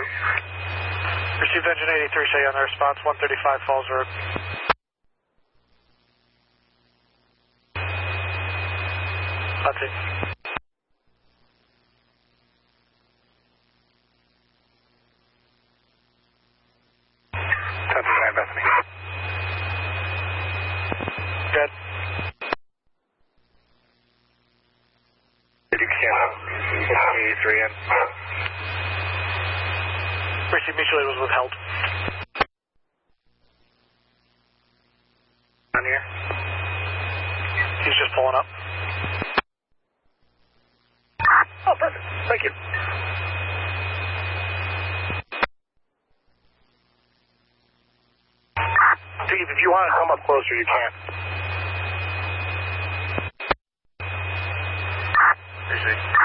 route. Received engine 83, show you on the response, 135 Falls Road. That's it. Bethany. Dead. Did you cancel? 83 in. Received mutually was withheld. On here? He's just pulling up. Oh, perfect. Thank you. Steve, if you want to come up closer, you can. Appreciate it.